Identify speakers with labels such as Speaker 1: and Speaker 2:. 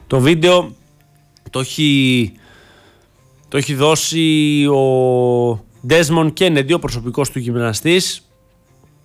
Speaker 1: Το βίντεο το έχει δώσει ο Desmond Kennedy, ο προσωπικός του γυμναστής,